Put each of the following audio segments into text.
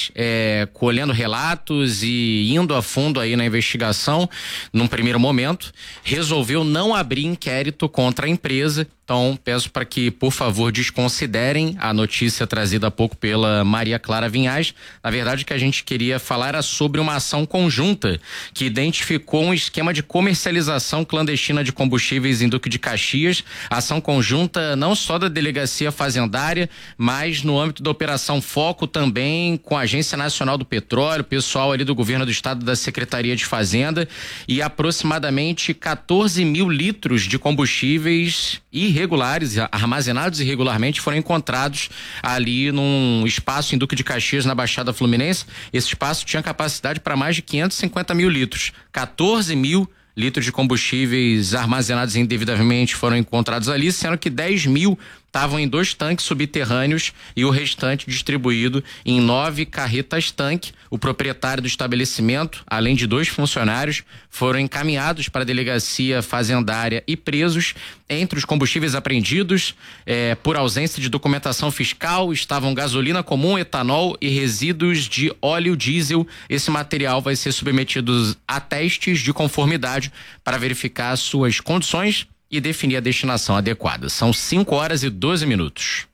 mas colhendo relatos e indo a fundo aí na investigação, num primeiro momento, resolveu não abrir inquérito contra a empresa. Então, peço para que, por favor, desconsiderem a notícia trazida há pouco pela Maria Clara Vinhais. Na verdade, o que a gente queria falar era sobre uma ação conjunta que identificou um esquema de comercialização clandestina de combustíveis em Duque de Caxias. Ação conjunta não só da Delegacia Fazendária, mas no âmbito da Operação Foco também com a Agência Nacional do Petróleo, pessoal ali do Governo do Estado, da Secretaria de Fazenda, e aproximadamente 14 mil litros de combustíveis irregulares, armazenados irregularmente, foram encontrados ali num espaço em Duque de Caxias, na Baixada Fluminense. Esse espaço tinha capacidade para mais de 550 mil litros. 14 mil litros de combustíveis armazenados indevidamente foram encontrados ali, sendo que 10 mil estavam em 2 tanques subterrâneos e o restante distribuído em 9 carretas-tanque. O proprietário do estabelecimento, além de 2 funcionários, foram encaminhados para a Delegacia Fazendária e presos. Entre os combustíveis apreendidos, por ausência de documentação fiscal, estavam gasolina comum, etanol e resíduos de óleo diesel. Esse material vai ser submetido a testes de conformidade para verificar suas condições e definir a destinação adequada. São 5h12.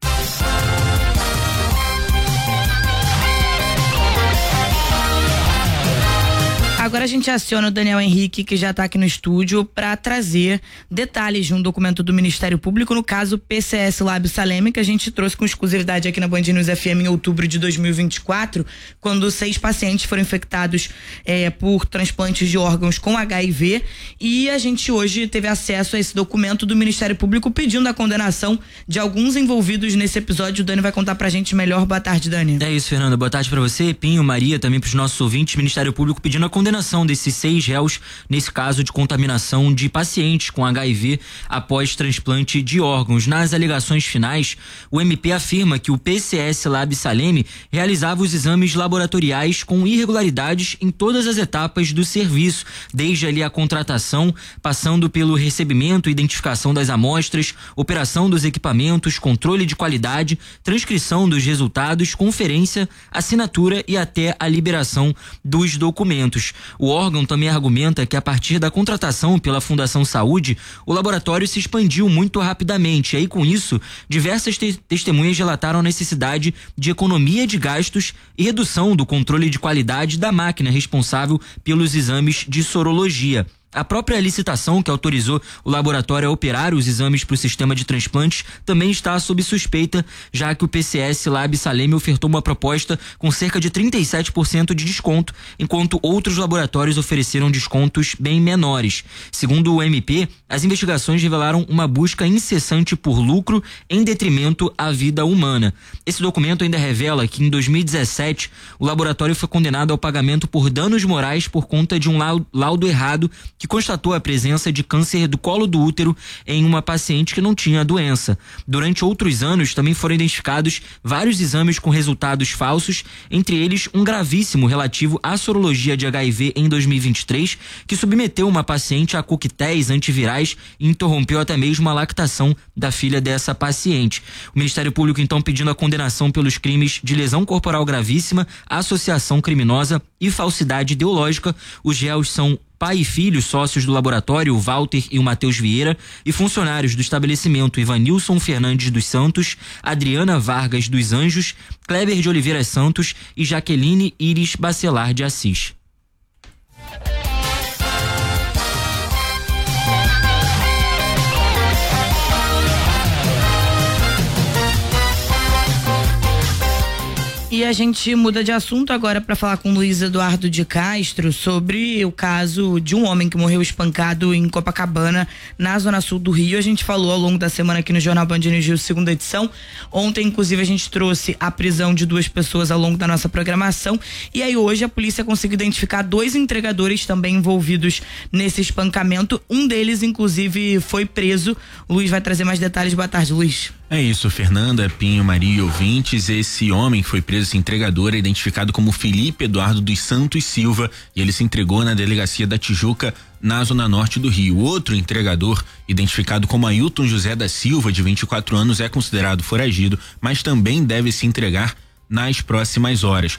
Agora a gente aciona o Daniel Henrique, que já está aqui no estúdio, para trazer detalhes de um documento do Ministério Público, no caso PCS Lab Salem, que a gente trouxe com exclusividade aqui na Band News FM em outubro de 2024, quando 6 pacientes foram infectados por transplantes de órgãos com HIV, e a gente hoje teve acesso a esse documento do Ministério Público pedindo a condenação de alguns envolvidos nesse episódio. O Dani vai contar pra gente melhor. Boa tarde, Dani. É isso, Fernanda. Boa tarde pra você, Pinho, Maria, também pros nossos ouvintes. Ministério Público pedindo a condenação desses 6 réus nesse caso de contaminação de pacientes com HIV após transplante de órgãos. Nas alegações finais, o MP afirma que o PCS Lab Salem realizava os exames laboratoriais com irregularidades em todas as etapas do serviço, desde ali a contratação, passando pelo recebimento e identificação das amostras, operação dos equipamentos, controle de qualidade, transcrição dos resultados, conferência, assinatura e até a liberação dos documentos. O órgão também argumenta que a partir da contratação pela Fundação Saúde, o laboratório se expandiu muito rapidamente. E aí, com isso, diversas testemunhas relataram a necessidade de economia de gastos e redução do controle de qualidade da máquina responsável pelos exames de sorologia. A própria licitação que autorizou o laboratório a operar os exames para o sistema de transplantes também está sob suspeita, já que o PCS Lab Salem ofertou uma proposta com cerca de 37% de desconto, enquanto outros laboratórios ofereceram descontos bem menores. Segundo o MP, as investigações revelaram uma busca incessante por lucro em detrimento à vida humana. Esse documento ainda revela que em 2017 o laboratório foi condenado ao pagamento por danos morais por conta de um laudo errado que constatou a presença de câncer do colo do útero em uma paciente que não tinha a doença. Durante outros anos, também foram identificados vários exames com resultados falsos, entre eles um gravíssimo relativo à sorologia de HIV em 2023, que submeteu uma paciente a coquetéis antivirais e interrompeu até mesmo a lactação da filha dessa paciente. O Ministério Público, então, pedindo a condenação pelos crimes de lesão corporal gravíssima, associação criminosa e falsidade ideológica. Os réus são pai e filho, sócios do laboratório, o Walter e o Matheus Vieira, e funcionários do estabelecimento Ivanilson Fernandes dos Santos, Adriana Vargas dos Anjos, Kleber de Oliveira Santos e Jaqueline Iris Bacelar de Assis. E a gente muda de assunto agora para falar com Luiz Eduardo de Castro sobre o caso de um homem que morreu espancado em Copacabana, na zona sul do Rio. A gente falou ao longo da semana aqui no Jornal Band News Rio, segunda edição. Ontem, inclusive, a gente trouxe a prisão de 2 pessoas ao longo da nossa programação. E aí hoje a polícia conseguiu identificar 2 entregadores também envolvidos nesse espancamento. Um deles, inclusive, foi preso. O Luiz vai trazer mais detalhes. Boa tarde, Luiz. É isso, Fernanda, Pinho, Maria e ouvintes. Esse homem que foi preso, esse entregador, é identificado como Felipe Eduardo dos Santos Silva, e ele se entregou na delegacia da Tijuca, na zona norte do Rio. Outro entregador, identificado como Ailton José da Silva, de 24 anos, é considerado foragido, mas também deve se entregar nas próximas horas.